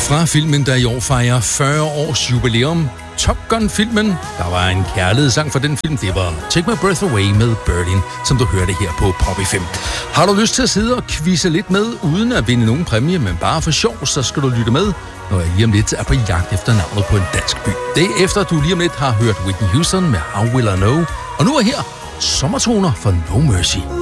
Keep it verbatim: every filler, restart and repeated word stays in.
Fra filmen, der i år fejrer fyrre års jubilæum, Top Gun-filmen. Der var en kærlighedssang for den film. Det var Take My Breath Away med Berlin, som du hørte her på Pop F M. Har du lyst til at sidde og quizze lidt med, uden at vinde nogen præmie, men bare for sjov, så skal du lytte med, når jeg lige om lidt er på jagt efter navnet på en dansk by. Det er efter, du lige om lidt har hørt Whitney Houston med How Will I Know. Og nu er her sommertoner for No Mercy.